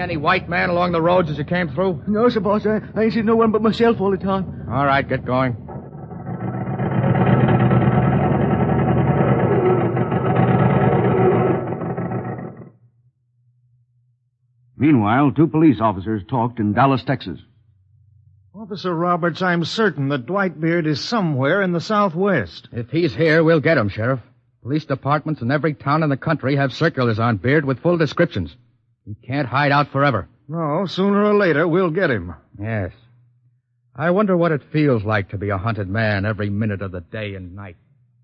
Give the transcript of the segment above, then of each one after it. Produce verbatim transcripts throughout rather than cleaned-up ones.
any white man along the roads as you came through? No, sir, boss. I, I ain't seen no one but myself all the time. All right, get going. Meanwhile, two police officers talked in Dallas, Texas. Officer Roberts, I'm certain that Dwight Beard is somewhere in the Southwest. If he's here, we'll get him, Sheriff. Police departments in every town in the country have circulars on Beard with full descriptions. He can't hide out forever. No, sooner or later, we'll get him. Yes. I wonder what it feels like to be a hunted man every minute of the day and night.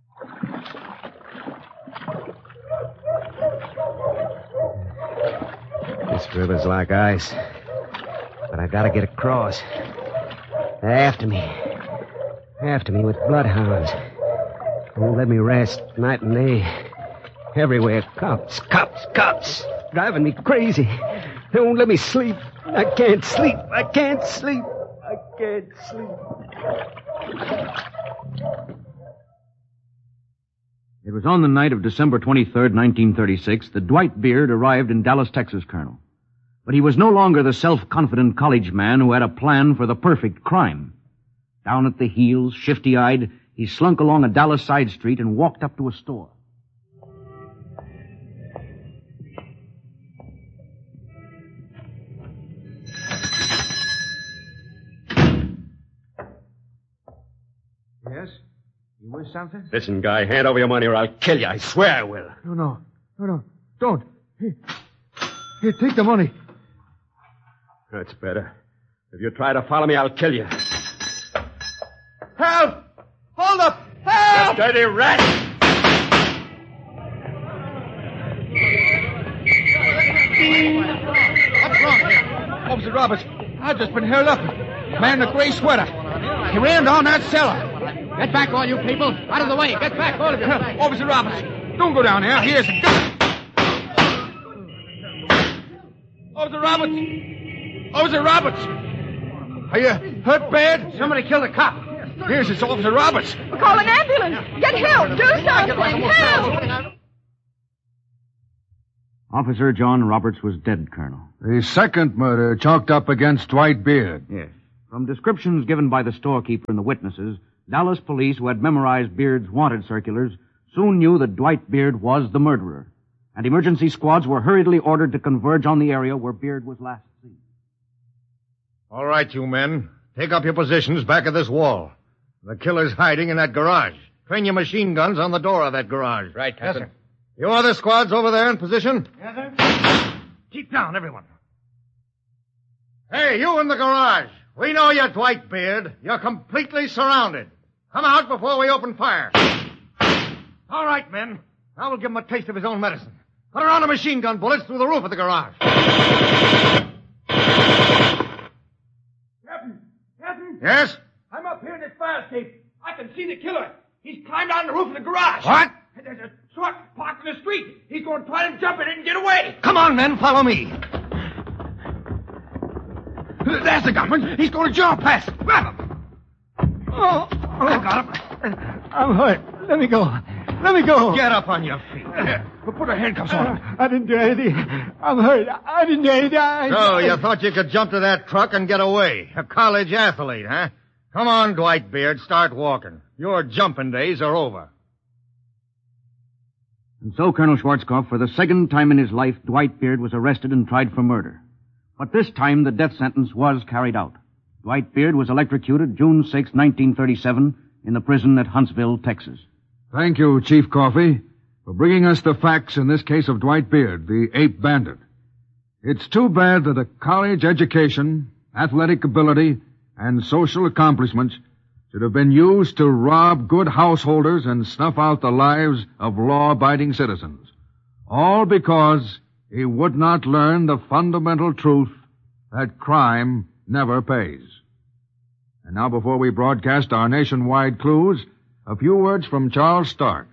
This river's like ice. But I gotta get across. They're after me. After me with bloodhounds. Won't let me rest night and day. Everywhere, cops, cops, cops. Driving me crazy. They won't let me sleep. I can't sleep. I can't sleep. I can't sleep. It was on the night of December twenty-third, nineteen thirty-six, that Dwight Beard arrived in Dallas, Texas, Colonel. But he was no longer the self-confident college man who had a plan for the perfect crime. Down at the heels, shifty-eyed, he slunk along a Dallas side street and walked up to a store. Yes? You wish something? Listen, guy, hand over your money or I'll kill you. I swear I will. No, no. No, no. Don't. Here, here take the money. That's better. If you try to follow me, I'll kill you. Help! Hold up! Help! You dirty rat! What's wrong here? Officer Roberts, I've just been held up. Man in a gray sweater. He ran down that cellar. Get back, all you people. Out of the way. Get back, all of you. Officer Roberts, don't go down there. Here's a gun. Officer Roberts. Officer Roberts. Are you hurt bad? Somebody killed a cop. Here's this Officer Roberts. Call an ambulance. Get help. Do something. Help. Officer John Roberts was dead, Colonel. The second murder chalked up against Dwight Beard. Yes. From descriptions given by the storekeeper and the witnesses, Dallas police, who had memorized Beard's wanted circulars, soon knew that Dwight Beard was the murderer, and emergency squads were hurriedly ordered to converge on the area where Beard was last seen. All right, you men. Take up your positions back of this wall. The killer's hiding in that garage. Train your machine guns on the door of that garage. Right, Captain. Yes, sir. You other squads over there in position? Yes, sir. Keep down, everyone. Hey, you in the garage. We know you're Dwight Beard. You're completely surrounded. Come out before we open fire. All right, men. Now we'll give him a taste of his own medicine. Put around the machine gun bullets through the roof of the garage. Captain. Captain. Yes? I'm up here in this fire escape. I can see the killer. He's climbed on the roof of the garage. What? There's a truck parked in the street. He's going to try to jump in it and get away. Come on, men. Follow me. There's the gunman. He's going to jump past. Grab him. Oh, oh, I got him. I'm hurt. Let me go. Let me go. Get up on your feet. We'll put our handcuffs on him. I didn't do anything. I'm hurt. I didn't do anything. I... So you thought you could jump to that truck and get away? A college athlete, huh? Come on, Dwight Beard. Start walking. Your jumping days are over. And so, Colonel Schwarzkopf, for the second time in his life, Dwight Beard was arrested and tried for murder. But this time, the death sentence was carried out. Dwight Beard was electrocuted June sixth, nineteen thirty-seven, in the prison at Huntsville, Texas. Thank you, Chief Coffey, for bringing us the facts in this case of Dwight Beard, the ape bandit. It's too bad that a college education, athletic ability, and social accomplishments should have been used to rob good householders and snuff out the lives of law-abiding citizens. All because he would not learn the fundamental truth that crime never pays. And now, before we broadcast our nationwide clues, a few words from Charles Stark.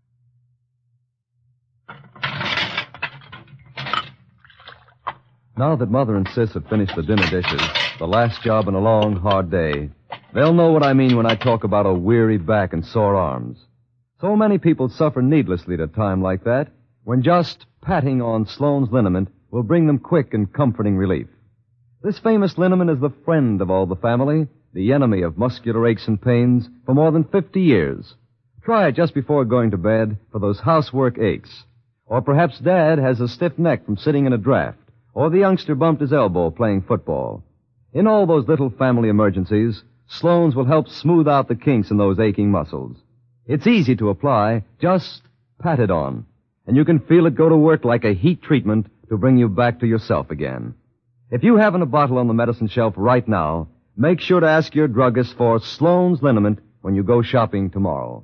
Now that Mother and Sis have finished the dinner dishes, the last job in a long, hard day, they'll know what I mean when I talk about a weary back and sore arms. So many people suffer needlessly at a time like that, when just patting on Sloan's liniment will will bring them quick and comforting relief. This famous liniment is the friend of all the family, the enemy of muscular aches and pains for more than fifty years. Try it just before going to bed for those housework aches. Or perhaps Dad has a stiff neck from sitting in a draft, or the youngster bumped his elbow playing football. In all those little family emergencies, Sloan's will help smooth out the kinks in those aching muscles. It's easy to apply, just pat it on, and you can feel it go to work like a heat treatment to bring you back to yourself again. If you haven't a bottle on the medicine shelf right now, make sure to ask your druggist for Sloan's liniment when you go shopping tomorrow.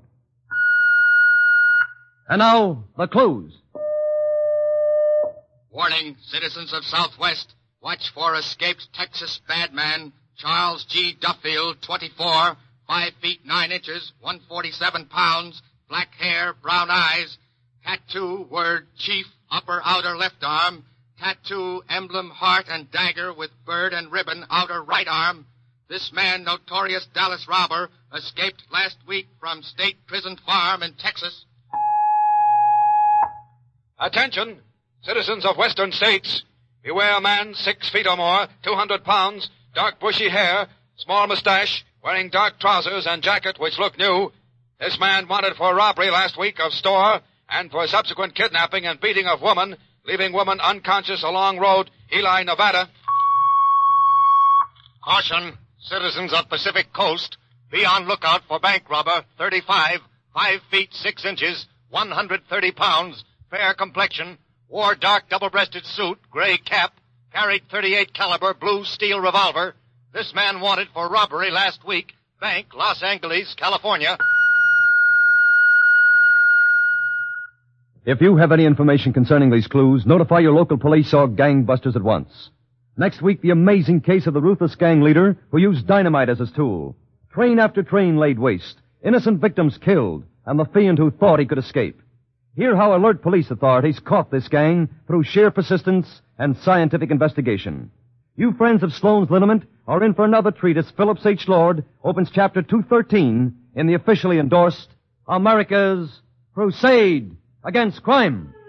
And now, the clues. Warning, citizens of Southwest. Watch for escaped Texas badman Charles G. Duffield, twenty-four, five feet nine inches, one hundred forty-seven pounds, black hair, brown eyes, tattoo, word chief, upper outer left arm, tattoo, emblem, heart and dagger with bird and ribbon, outer right arm. This man, notorious Dallas robber, escaped last week from State Prison Farm in Texas. Attention, citizens of western states. Beware a man six feet or more, two hundred pounds, dark bushy hair, small mustache, wearing dark trousers and jacket which look new. This man wanted for robbery last week of store and for subsequent kidnapping and beating of woman, leaving woman unconscious along road, Ely, Nevada. Caution, citizens of Pacific Coast. Be on lookout for bank robber, thirty-five, five feet six inches, one hundred thirty pounds, fair complexion, wore dark double-breasted suit, gray cap, carried thirty-eight caliber blue steel revolver. This man wanted for robbery last week, bank, Los Angeles, California. If you have any information concerning these clues, notify your local police or gangbusters at once. Next week, the amazing case of the ruthless gang leader who used dynamite as his tool. Train after train laid waste, innocent victims killed, and the fiend who thought he could escape. Hear how alert police authorities caught this gang through sheer persistence and scientific investigation. You friends of Sloan's liniment are in for another treat as Phillips H. Lord opens chapter two thirteen in the officially endorsed America's Crusade Against Crime.